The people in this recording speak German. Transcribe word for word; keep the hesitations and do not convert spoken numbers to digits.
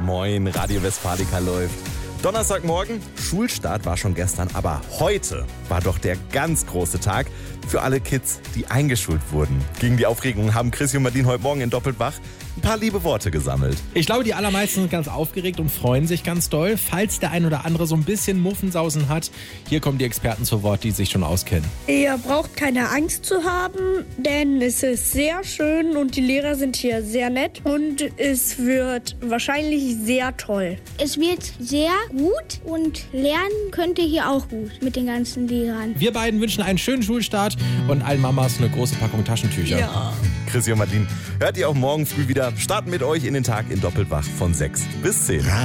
Moin, Radio Westfalica läuft. Donnerstagmorgen, Schulstart war schon gestern, aber heute war doch der ganz große Tag für alle Kids, die eingeschult wurden. Gegen die Aufregung haben Chrissy und Martin heute Morgen in Doppeltwach ein paar liebe Worte gesammelt. Ich glaube, die allermeisten sind ganz aufgeregt und freuen sich ganz doll. Falls der ein oder andere so ein bisschen Muffensausen hat, hier kommen die Experten zu Wort, die sich schon auskennen. Ihr braucht keine Angst zu haben, denn es ist sehr schön und die Lehrer sind hier sehr nett und es wird wahrscheinlich sehr toll. Es wird sehr gut und lernen könnt ihr hier auch gut mit den ganzen Lehrern. Wir beiden wünschen einen schönen Schulstart und allen Mamas eine große Packung Taschentücher. Ja. Chrissy und Martin hört ihr auch morgen früh wieder. Starten mit euch in den Tag in Doppelwach von sechs bis zehn.